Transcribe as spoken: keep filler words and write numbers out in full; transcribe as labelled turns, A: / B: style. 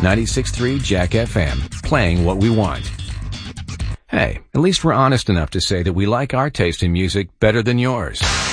A: ninety-six point three Jack F M, playing what we want. Hey, at least we're honest enough to say that we like our taste in music better than yours.